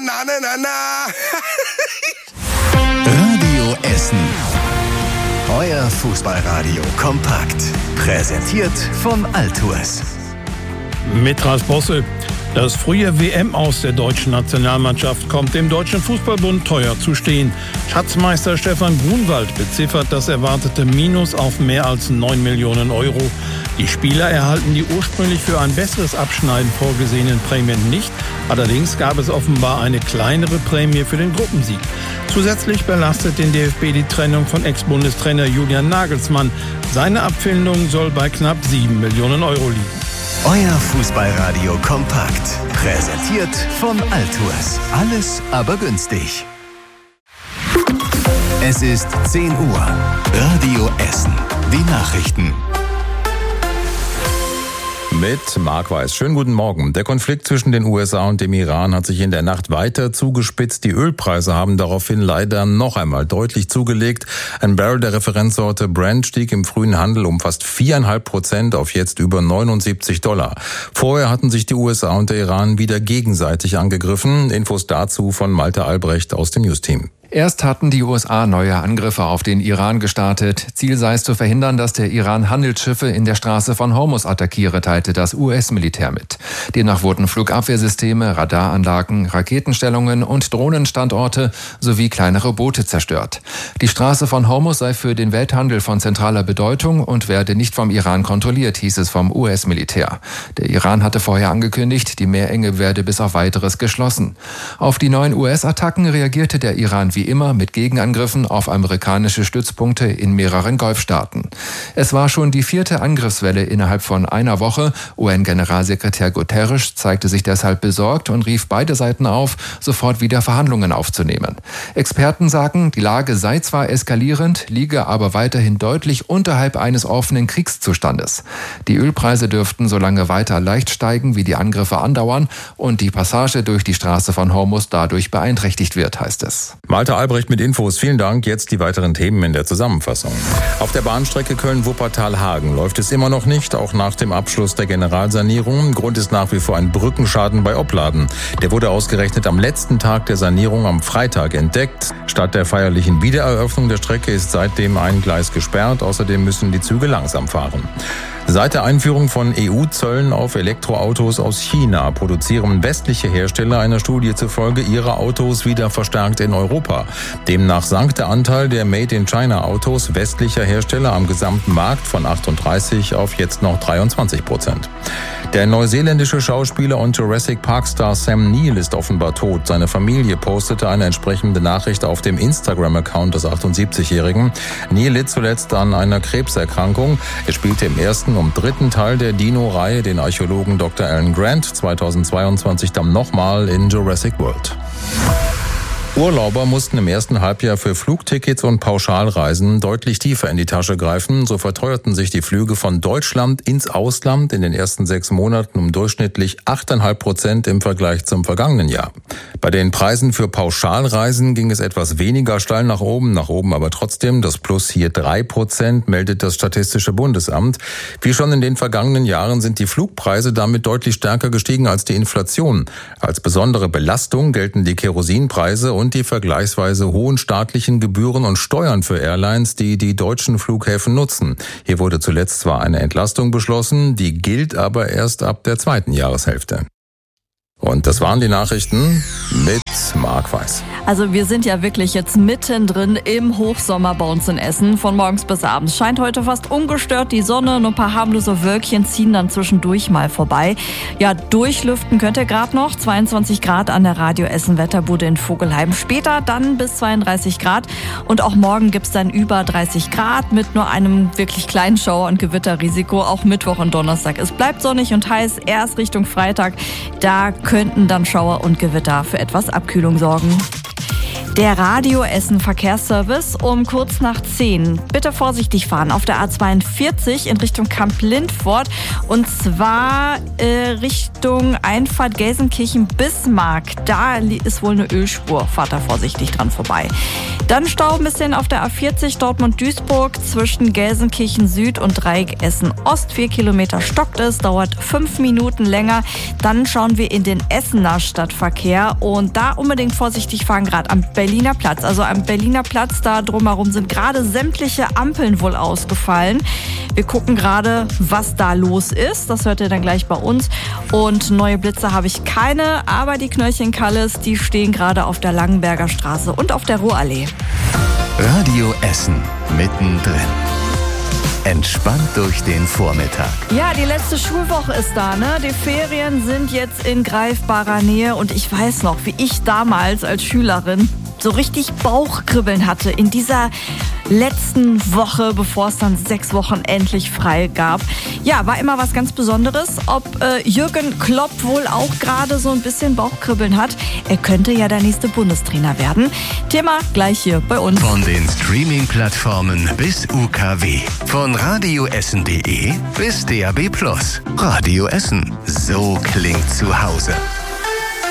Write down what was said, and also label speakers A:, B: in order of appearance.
A: na, na, na, na.
B: Radio Essen. Euer Fußballradio kompakt. Präsentiert vom Altours.
C: Mit Ralf Bosse. Das frühe WM-Aus der deutschen Nationalmannschaft kommt dem Deutschen Fußballbund teuer zu stehen. Schatzmeister Stefan Grunwald beziffert das erwartete Minus auf mehr als 9 Millionen Euro. Die Spieler erhalten die ursprünglich für ein besseres Abschneiden vorgesehenen Prämien nicht. Allerdings gab es offenbar eine kleinere Prämie für den Gruppensieg. Zusätzlich belastet den DFB die Trennung von Ex-Bundestrainer Julian Nagelsmann. Seine Abfindung soll bei knapp 7 Millionen Euro liegen.
B: Euer Fußballradio kompakt. Präsentiert vom Altours. Alles aber günstig. Es ist 10 Uhr. Radio Essen. Die Nachrichten.
D: Mit Marc Weiß. Schönen guten Morgen. Der Konflikt zwischen den USA und dem Iran hat sich in der Nacht weiter zugespitzt. Die Ölpreise haben daraufhin leider noch einmal deutlich zugelegt. Ein Barrel der Referenzsorte Brent stieg im frühen Handel um fast 4,5% auf jetzt über $79. Vorher hatten sich die USA und der Iran wieder gegenseitig angegriffen. Infos dazu von Malte Albrecht aus dem News-Team.
E: Erst hatten die USA neue Angriffe auf den Iran gestartet. Ziel sei es zu verhindern, dass der Iran Handelsschiffe in der Straße von Hormuz attackiere, teilte das US-Militär mit. Demnach wurden Flugabwehrsysteme, Radaranlagen, Raketenstellungen und Drohnenstandorte sowie kleinere Boote zerstört. Die Straße von Hormuz sei für den Welthandel von zentraler Bedeutung und werde nicht vom Iran kontrolliert, hieß es vom US-Militär. Der Iran hatte vorher angekündigt, die Meerenge werde bis auf Weiteres geschlossen. Auf die neuen US-Attacken reagierte der Iran wie immer mit Gegenangriffen auf amerikanische Stützpunkte in mehreren Golfstaaten. Es war schon die 4. Angriffswelle innerhalb von einer Woche. UN-Generalsekretär Guterres zeigte sich deshalb besorgt und rief beide Seiten auf, sofort wieder Verhandlungen aufzunehmen. Experten sagen, die Lage sei zwar eskalierend, liege aber weiterhin deutlich unterhalb eines offenen Kriegszustandes. Die Ölpreise dürften so lange weiter leicht steigen, wie die Angriffe andauern und die Passage durch die Straße von Hormuz dadurch beeinträchtigt wird, heißt es.
D: Malte Albrecht mit Infos. Vielen Dank. Jetzt die weiteren Themen in der Zusammenfassung. Auf der Bahnstrecke Köln-Wuppertal-Hagen läuft es immer noch nicht, auch nach dem Abschluss der Generalsanierung. Grund ist nach wie vor ein Brückenschaden bei Opladen. Der wurde ausgerechnet am letzten Tag der Sanierung am Freitag entdeckt. Statt der feierlichen Wiedereröffnung der Strecke ist seitdem ein Gleis gesperrt. Außerdem müssen die Züge langsam fahren. Seit der Einführung von EU-Zöllen auf Elektroautos aus China produzieren westliche Hersteller einer Studie zufolge ihre Autos wieder verstärkt in Europa. Demnach sank der Anteil der Made-in-China-Autos westlicher Hersteller am gesamten Markt von 38% auf jetzt noch 23%. Der neuseeländische Schauspieler und Jurassic Park-Star Sam Neill ist offenbar tot. Seine Familie postete eine entsprechende Nachricht auf dem Instagram-Account des 78-Jährigen. Neill litt zuletzt an einer Krebserkrankung. Er spielte im ersten und dritten Teil der Dino-Reihe den Archäologen Dr. Alan Grant, 2022 dann nochmal in Jurassic World. Urlauber mussten im ersten Halbjahr für Flugtickets und Pauschalreisen deutlich tiefer in die Tasche greifen. So verteuerten sich die Flüge von Deutschland ins Ausland in den ersten 6 Monaten um durchschnittlich 8,5% im Vergleich zum vergangenen Jahr. Bei den Preisen für Pauschalreisen ging es etwas weniger steil nach oben aber trotzdem. Das Plus hier 3%, meldet das Statistische Bundesamt. Wie schon in den vergangenen Jahren sind die Flugpreise damit deutlich stärker gestiegen als die Inflation. Als besondere Belastung gelten die Kerosinpreise und die vergleichsweise hohen staatlichen Gebühren und Steuern für Airlines, die die deutschen Flughäfen nutzen. Hier wurde zuletzt zwar eine Entlastung beschlossen, die gilt aber erst ab der 2. Jahreshälfte. Und das waren die Nachrichten mit Marc Weiß.
F: Also wir sind ja wirklich jetzt mittendrin im Hochsommer bei uns in Essen. Von morgens bis abends scheint heute fast ungestört die Sonne. Nur ein paar harmlose Wölkchen ziehen dann zwischendurch mal vorbei. Ja, durchlüften könnt ihr gerade noch. 22 Grad an der Radio Essen Wetterbude in Vogelheim. Später dann bis 32 Grad. Und auch morgen gibt's dann über 30 Grad mit nur einem wirklich kleinen Schauer- und Gewitterrisiko. Auch Mittwoch und Donnerstag. Es bleibt sonnig und heiß. Erst Richtung Freitag. Da könnten dann Schauer und Gewitter für etwas Abkühlung sorgen. Der Radio Essen Verkehrsservice um kurz nach 10. Bitte vorsichtig fahren auf der A42 in Richtung Kamp-Lindfort und zwar Richtung Einfahrt Gelsenkirchen-Bismarck. Da ist wohl eine Ölspur. Fahrt da vorsichtig dran vorbei. Dann Stau ein bisschen auf der A40 Dortmund-Duisburg zwischen Gelsenkirchen Süd und Dreieck Essen-Ost. 4 Kilometer stockt es, dauert 5 Minuten länger. Dann schauen wir in den Essener Stadtverkehr und da unbedingt vorsichtig fahren, gerade am Berliner Platz. Also am Berliner Platz, da drumherum sind gerade sämtliche Ampeln wohl ausgefallen. Wir gucken gerade, was da los ist. Das hört ihr dann gleich bei uns. Und neue Blitze habe ich keine, aber die Knöllchen Kalles, die stehen gerade auf der Langenberger Straße und auf der Ruhrallee.
B: Radio Essen mittendrin. Entspannt durch den Vormittag.
F: Ja, die letzte Schulwoche ist da, ne? Die Ferien sind jetzt in greifbarer Nähe und ich weiß noch, wie ich damals als Schülerin so richtig Bauchkribbeln hatte in dieser letzten Woche, bevor es dann 6 Wochen endlich frei gab. Ja, war immer was ganz Besonderes. Ob Jürgen Klopp wohl auch gerade so ein bisschen Bauchkribbeln hat. Er könnte ja der nächste Bundestrainer werden. Thema gleich hier bei uns.
B: Von den Streaming-Plattformen bis UKW. Von radioessen.de bis DAB+. Radio Essen. So klingt zu Hause.